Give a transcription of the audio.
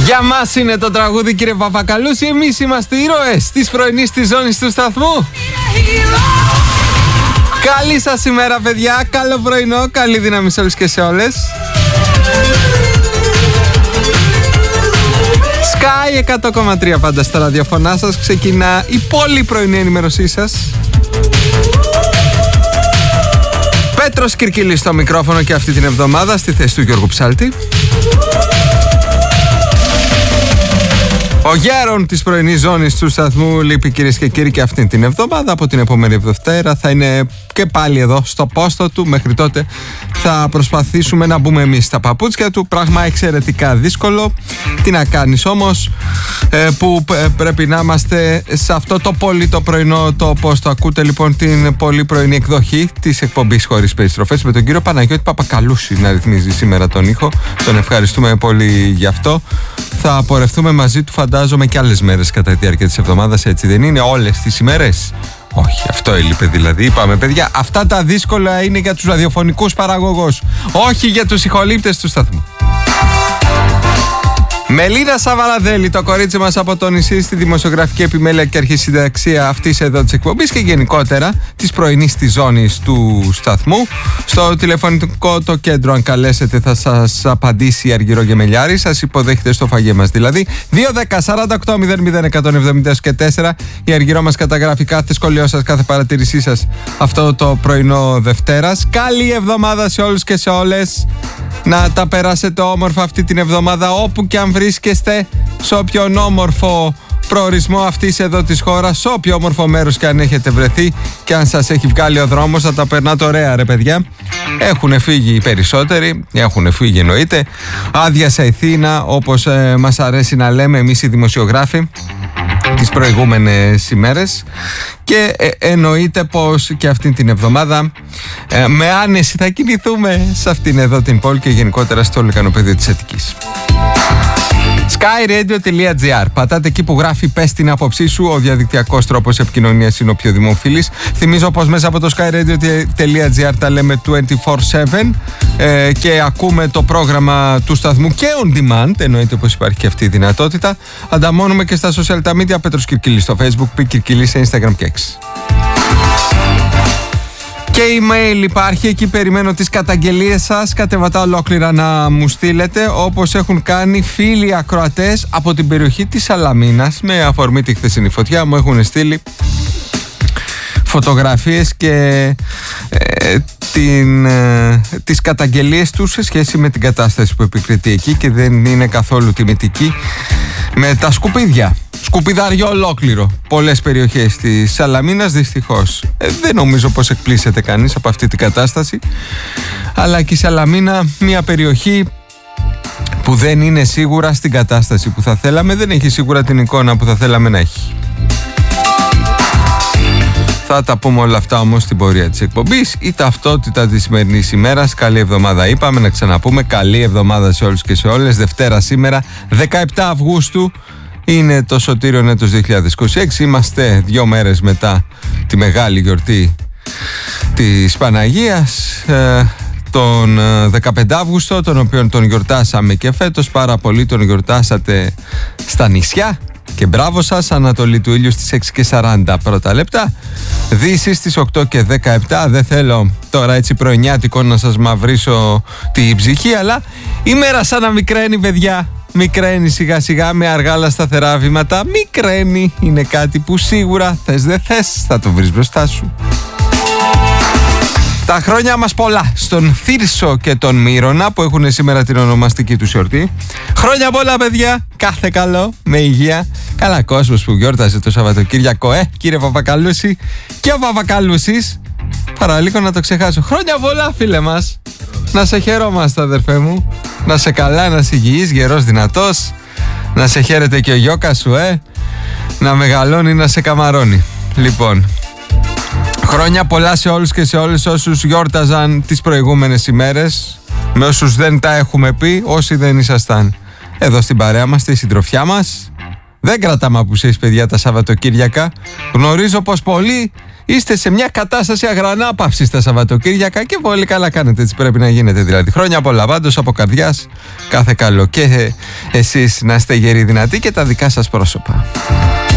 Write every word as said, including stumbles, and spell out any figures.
Για μας είναι το τραγούδι, κύριε Παπακαλούση. Εμείς είμαστε ήρωες της πρωινής της ζώνης του σταθμού. Καλή σας ημέρα, παιδιά. Καλό πρωινό, καλή δύναμη σε όλους και σε όλες. Sky εκατό κόμμα τρία πάντα στα ραδιοφωνά σας. Ξεκινά η πολύ πρωινή ενημέρωσή σας. Πέτρος Κυρκυλής στο μικρόφωνο και αυτή την εβδομάδα στη θέση του Γιώργου Ψάλτη. Ο γέρον της πρωινής ζώνης του σταθμού λείπει, κυρίες και κύριοι, και αυτή την εβδομάδα. Από την επόμενη Δευτέρα θα είναι και πάλι εδώ στο πόστο του. Μέχρι τότε θα προσπαθήσουμε να μπούμε εμείς στα παπούτσια του. Πράγμα εξαιρετικά δύσκολο. Τι να κάνεις όμως, ε, που πρέπει να είμαστε σε αυτό το πολύ το πρωινό το πόστο. Ακούτε λοιπόν την πολύ πρωινή εκδοχή της εκπομπής Χωρίς Περιστροφές με τον κύριο Παναγιώτη Παπακαλούση να ρυθμίζει σήμερα τον ήχο. Τον ευχαριστούμε πολύ γι' αυτό. Θα πορευτούμε μαζί του, φαντάζομαι, και άλλες μέρες κατά τη διάρκεια της εβδομάδας, έτσι δεν είναι? Όλες τις ημέρες. Όχι, αυτό έλειπε δηλαδή. Είπαμε, παιδιά, αυτά τα δύσκολα είναι για τους ραδιοφωνικούς παραγωγούς, όχι για τους ηχολήπτες του σταθμού. Μελίνα Σαβαραδέλη, το κορίτσι μας από το νησί, στη δημοσιογραφική επιμέλεια και αρχισυνταξία αυτής εδώ της εκπομπής και γενικότερα της πρωινής της ζώνης του σταθμού. Στο τηλεφωνικό το κέντρο, αν καλέσετε, θα σας απαντήσει η Αργυρό Γεμελιάρη. Σας υποδέχεται στο φαγέ μας δηλαδή. δύο δέκα σαράντα οκτώ μηδέν μηδέν εκατόν εβδομήντα και τέσσερα. Η Αργυρό μας καταγράφει κάθε σχόλιο σας, κάθε παρατηρήσή σας αυτό το πρωινό Δευτέρας. Καλή εβδομάδα σε όλους και σε όλες. Να τα περάσετε όμορφα αυτή την εβδομάδα, όπου και αν βρίσκεστε, σε όποιον όμορφο προορισμό αυτής εδώ της χώρας, σε όποιο όμορφο μέρος και αν έχετε βρεθεί και αν σας έχει βγάλει ο δρόμος, θα τα περνάτε ωραία, ρε παιδιά. Έχουν φύγει οι περισσότεροι, έχουν φύγει εννοείται. Άδειασε η Θήνα, όπως ε, μας αρέσει να λέμε εμείς οι δημοσιογράφοι τις προηγούμενες ημέρες, και ε, εννοείται πως και αυτή την εβδομάδα ε, με άνεση θα κινηθούμε σε αυτήν εδώ την πόλη και γενικότερα στο λεκανοπέδιο της Αττικής. skyradio.gr. Πατάτε εκεί που γράφει «Πες την άποψή σου». Ο διαδικτυακός τρόπος επικοινωνίας είναι ο πιο δημοφιλής. Θυμίζω πως μέσα από το skyradio.gr τα λέμε τwenty-four seven ε, και ακούμε το πρόγραμμα του σταθμού και on demand. Εννοείται πως υπάρχει και αυτή η δυνατότητα. Ανταμώνουμε και στα social media. Πέτρος Κυρκυλής στο Facebook, Π. Κυρκυλής σε Instagram και X. Και email υπάρχει, εκεί περιμένω τις καταγγελίες σας, κατεβατά ολόκληρα να μου στείλετε, όπως έχουν κάνει φίλοι ακροατές από την περιοχή της Σαλαμίνας. Με αφορμή τη χθεσινή φωτιά μου έχουν στείλει φωτογραφίες και ε, την, ε, τις καταγγελίες τους σε σχέση με την κατάσταση που επικρατεί εκεί, και δεν είναι καθόλου τιμητική, με τα σκουπίδια. Σκουπιδάριο ολόκληρο. Πολλές περιοχές της Σαλαμίνας, δυστυχώς. Ε, δεν νομίζω πως εκπλήσεται κανείς από αυτή την κατάσταση. Αλλά και η Σαλαμίνα, μια περιοχή που δεν είναι σίγουρα στην κατάσταση που θα θέλαμε, δεν έχει σίγουρα την εικόνα που θα θέλαμε να έχει. Θα τα πούμε όλα αυτά όμως στην πορεία της εκπομπής. Η ταυτότητα της σημερινής ημέρας. Καλή εβδομάδα είπαμε, να ξαναπούμε. Καλή εβδομάδα σε όλους και σε όλες. Δευτέρα σήμερα, δεκαεπτά Αυγούστου. Είναι το σωτήριον έτος δύο χιλιάδες είκοσι έξι. Είμαστε δύο μέρες μετά τη μεγάλη γιορτή της Παναγίας, ε, τον δεκαπέντε Αύγουστο, τον οποίον τον γιορτάσαμε και φέτος. Πάρα πολύ τον γιορτάσατε στα νησιά και μπράβο σας. Ανατολή του ήλιου στις έξι και σαράντα πρώτα λεπτά. Δύση στις οκτώ και δεκαεπτά. Δεν θέλω τώρα έτσι πρωινιάτικο να σας μαυρίσω την ψυχή, αλλά η μέρα σαν να μικραίνει, παιδιά. Μικραίνει σιγά σιγά με αργά αλλά σταθερά βήματα. Μικραίνει, είναι κάτι που σίγουρα θες δεν θες θα το βρεις μπροστά σου. Τα χρόνια μας πολλά στον Θύρσο και τον Μύρονα που έχουν σήμερα την ονομαστική τους γιορτή. Χρόνια πολλά, παιδιά, κάθε καλό, με υγεία. Καλά κόσμος που γιόρτασε το Σαββατοκύριακο, ε, κύριε Παπακαλούση. Και ο Παπακαλούσης, παραλίγο να το ξεχάσω. Χρόνια πολλά, φίλε μας. Να σε χαιρόμαστε, αδερφέ μου. Να σε καλά, να είσαι υγιής, γερός, δυνατός. Να σε χαίρεται και ο γιώκα σου, ε. Να μεγαλώνει, να σε καμαρώνει. Λοιπόν, χρόνια πολλά σε όλους και σε όλες όσους γιόρταζαν τις προηγούμενες ημέρες. Με όσους δεν τα έχουμε πει, όσοι δεν ήσασταν εδώ στην παρέα μας, στη συντροφιά μας. Δεν κρατάμε απουσίες, παιδιά, τα Σαββατοκύριακα. Γνωρίζω πως πολλοί είστε σε μια κατάσταση αγρανάπαυσης τα Σαββατοκύριακα και πολύ καλά κάνετε, έτσι πρέπει να γίνεται δηλαδή. Χρόνια πολλά πάντως από καρδιάς, κάθε καλό και εσείς να είστε γεροί δυνατοί και τα δικά σας πρόσωπα.